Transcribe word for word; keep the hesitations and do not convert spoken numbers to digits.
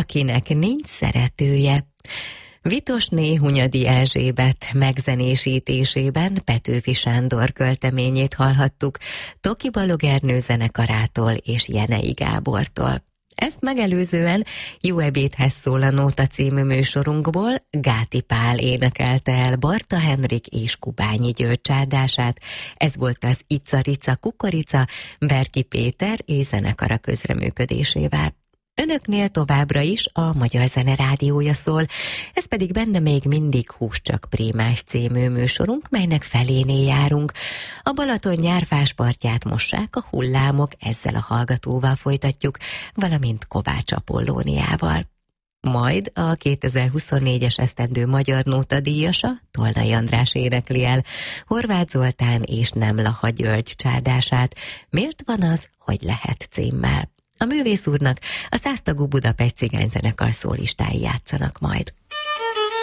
akinek nincs szeretője. Vitosné Hunyadi Erzsébet megzenésítésében Petőfi Sándor költeményét hallhattuk Toki Balog Ernő zenekarától és Jenei Gábortól. Ezt megelőzően Jó ebédhez szól a Nóta című műsorunkból Gáti Pál énekelte el Barta Henrik és Kubányi György csárdását. Ez volt az Ica-rica kukorica Berki Péter és zenekara közreműködésével. Önöknél továbbra is a Magyar Zene Rádiója szól, ez pedig benne még mindig Hús csak Prémás című műsorunk, melynek felénél járunk. A Balaton nyárfás partját mossák a hullámok, ezzel a hallgatóval folytatjuk, valamint Kovács Apollóniával. Majd a kétezer-huszonnégyes esztendő Magyar Nóta díjasa, Tolnai András énekli el Horváth Zoltán és Nemlaha György csárdását, Miért van az, hogy lehet címmel. A művész úrnak a száztagú Budapest cigányzenekar szólistái játszanak majd.